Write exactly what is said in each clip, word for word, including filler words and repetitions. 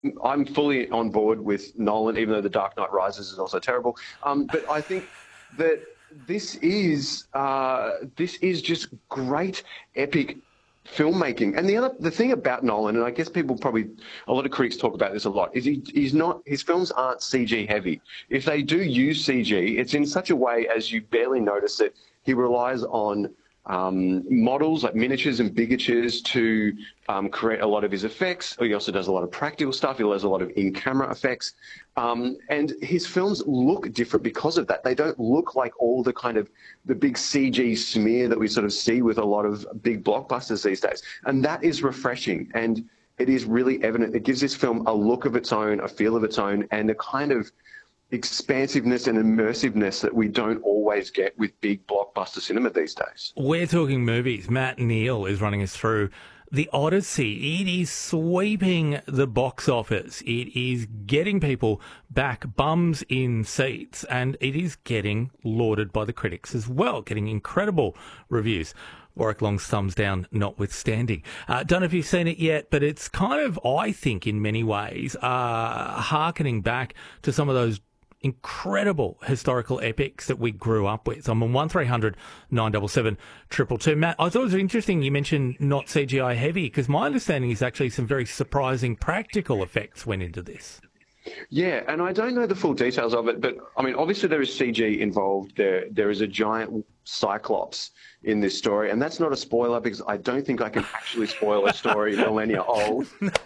I'm fully on board with Nolan, even though The Dark Knight Rises is also terrible. Um, but I think that this is uh, this is just great, epic filmmaking. And the other the thing about Nolan, and I guess people probably a lot of critics talk about this a lot, is he he's not his films aren't C G heavy. If they do use C G, it's in such a way as you barely notice it. He relies on um, models like miniatures and bigatures to um, create a lot of his effects. He also does a lot of practical stuff. He does a lot of in-camera effects. Um, and his films look different because of that. They don't look like all the kind of the big C G smear that we sort of see with a lot of big blockbusters these days. And that is refreshing. And it is really evident. It gives this film a look of its own, a feel of its own, and a kind of expansiveness and immersiveness that we don't always get with big blockbuster cinema these days. We're talking movies. Matt Neal is running us through The Odyssey. It is sweeping the box office. It is getting people back bums in seats, and it is getting lauded by the critics as well, getting incredible reviews. Warwick Long's thumbs down notwithstanding. Uh, don't know if you've seen it yet, but it's kind of, I think, in many ways, uh, harkening back to some of those incredible historical epics that we grew up with. I'm on one three hundred nine seven seven two two two. Matt, I thought it was interesting you mentioned not C G I heavy, because my understanding is actually some very surprising practical effects went into this. Yeah, and I don't know the full details of it, but I mean, obviously there is C G involved. There, there is a giant cyclops in this story, and that's not a spoiler because I don't think I can actually spoil a story millennia old.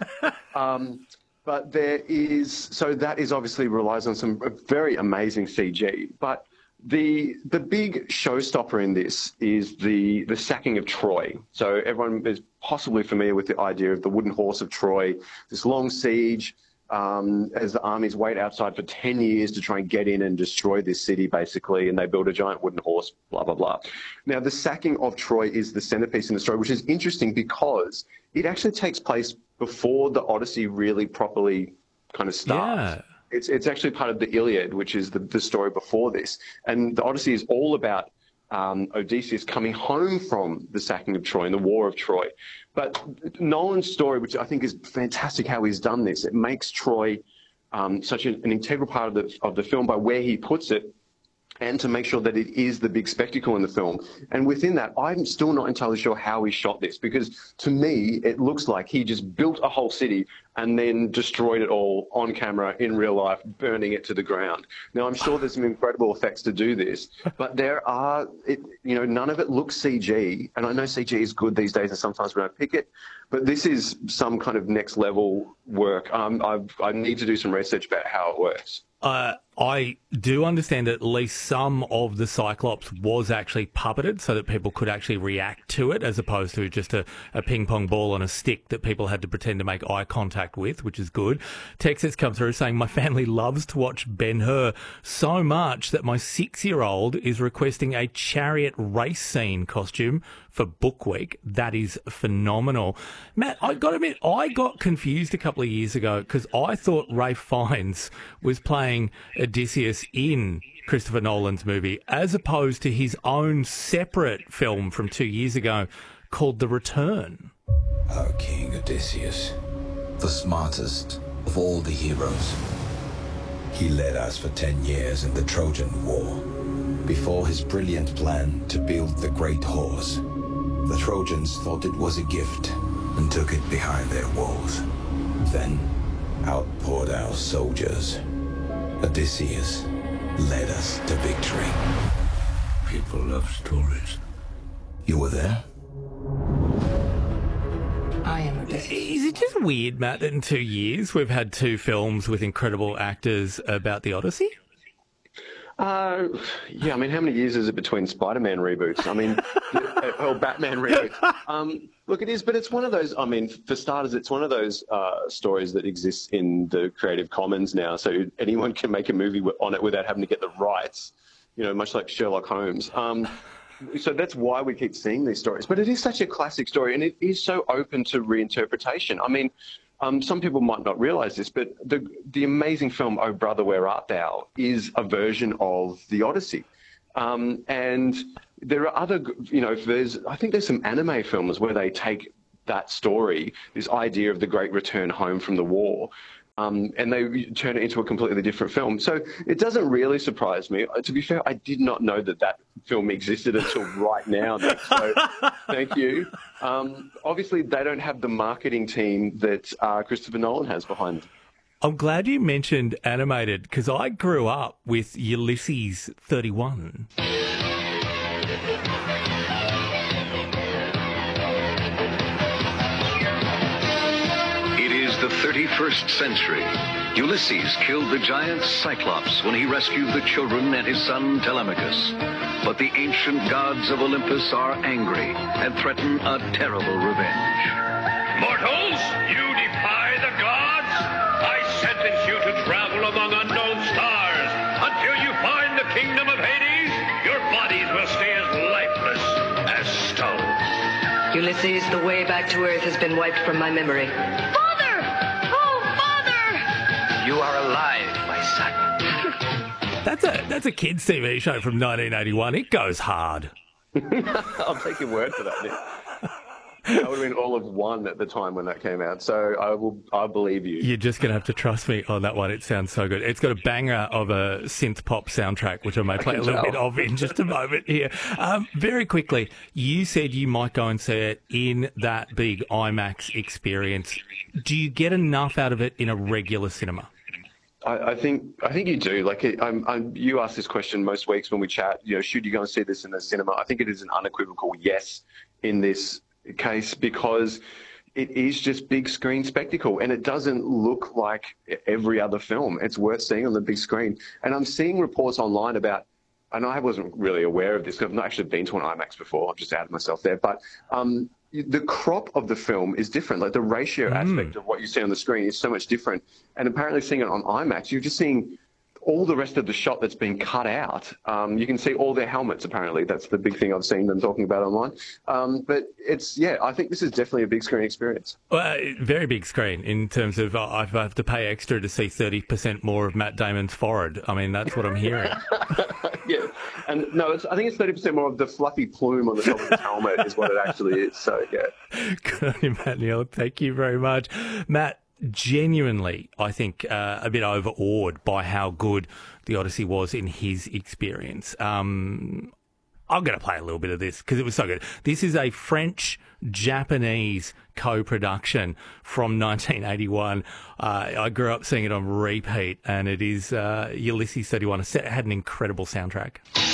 Um, But there is, so that is obviously relies on some very amazing C G. But the the big showstopper in this is the the sacking of Troy. So everyone is possibly familiar with the idea of the wooden horse of Troy, this long siege, um, as the armies wait outside for ten years to try and get in and destroy this city, basically, and they build a giant wooden horse, blah, blah, blah. Now, the sacking of Troy is the centerpiece in the story, which is interesting because it actually takes place before the Odyssey really properly kind of starts. Yeah. It's it's actually part of the Iliad, which is the, the story before this. And the Odyssey is all about um, Odysseus coming home from the sacking of Troy and the War of Troy. But Nolan's story, which I think is fantastic how he's done this, it makes Troy um, such an, an integral part of the, of the film by where he puts it, and to make sure that it is the big spectacle in the film. And within that, I'm still not entirely sure how he shot this, because to me, it looks like he just built a whole city and then destroyed it all on camera in real life, burning it to the ground. Now, I'm sure there's some incredible effects to do this, but there are, it, you know, none of it looks C G. And I know C G is good these days, and sometimes we don't pick it, but this is some kind of next level work. Um, I've, I need to do some research about how it works. Uh, I do understand that at least some of the Cyclops was actually puppeted so that people could actually react to it, as opposed to just a, a ping pong ball on a stick that people had to pretend to make eye contact with, which is good. Text has come through saying, my family loves to watch Ben-Hur so much that my six-year-old is requesting a chariot race scene costume for Book Week. That is phenomenal. Matt, I got to admit, I got confused a couple of years ago because I thought Ralph Fiennes was playing Odysseus in Christopher Nolan's movie, as opposed to his own separate film from two years ago called The Return. Our king Odysseus, the smartest of all the heroes. He led us for ten years in the Trojan War. Before his brilliant plan to build the great horse, the Trojans thought it was a gift and took it behind their walls. Then, out poured our soldiers. Odysseus led us to victory. People love stories. You were there? I am Odysseus. Is it just weird, Matt, that in two years we've had two films with incredible actors about the Odyssey? Uh, yeah, I mean, how many years is it between Spider-Man reboots? I mean, or Batman reboots? Um, look, it is, but it's one of those, I mean, for starters, it's one of those uh, stories that exists in the Creative Commons now, so anyone can make a movie on it without having to get the rights, you know, much like Sherlock Holmes. Um, so that's why we keep seeing these stories. But it is such a classic story, and it is so open to reinterpretation. I mean, Um, some people might not realize this, but the the amazing film "Oh Brother, Where Art Thou" is a version of the Odyssey, um, and there are other, you know, there's I think there's some anime films where they take that story, this idea of the great return home from the war, Um, and they turn it into a completely different film. So it doesn't really surprise me. To be fair, I did not know that that film existed until right now, Nick. So thank you. Um, obviously, they don't have the marketing team that uh, Christopher Nolan has behind them. I'm glad you mentioned animated, because I grew up with Ulysses thirty-one. The thirty-first century. Ulysses killed the giant Cyclops when he rescued the children and his son Telemachus. But the ancient gods of Olympus are angry and threaten a terrible revenge. Mortals, you defy the gods. I sentence you to travel among unknown stars. Until you find the kingdom of Hades, your bodies will stay as lifeless as stone. Ulysses, the way back to Earth has been wiped from my memory. You are alive, my son. That's a that's a kids' T V show from nineteen eighty-one. It goes hard. I'll take your word for that, Nick. I would have been all of one at the time when that came out, so I will. I believe you. You're just going to have to trust me on that one. It sounds so good. It's got a banger of a synth pop soundtrack, which I may play a little bit of in just a moment here. Um, very quickly, you said you might go and see it in that big IMAX experience. Do you get enough out of it in a regular cinema? I, I think I think you do. Like I'm, I'm, you ask this question most weeks when we chat. You know, should you go and see this in the cinema? I think it is an unequivocal yes in this case, because it is just big screen spectacle, and it doesn't look like every other film. It's worth seeing on the big screen. And I'm seeing reports online about, and I wasn't really aware of this because I've not actually been to an IMAX before. I've just added myself there, but um, the crop of the film is different. Like the ratio mm. aspect of what you see on the screen is so much different. And apparently, seeing it on IMAX, you're just seeing all the rest of the shot that's been cut out. Um, you can see all their helmets, apparently. That's the big thing I've seen them talking about online. Um, but it's, yeah, I think this is definitely a big screen experience. Well, very big screen in terms of uh, I have to pay extra to see thirty percent more of Matt Damon's forehead. I mean, that's what I'm hearing. Yeah. And no, it's, I think it's thirty percent more of the fluffy plume on the top of his helmet is what it actually is. So, yeah. Good on you, Matt Neal. Thank you very much. Matt, genuinely, I think, uh, a bit overawed by how good the Odyssey was in his experience. Um, I'm going to play a little bit of this because it was so good. This is a French-Japanese co-production from nineteen eighty-one. Uh, I grew up seeing it on repeat, and it is uh, Ulysses thirty-one. It had an incredible soundtrack.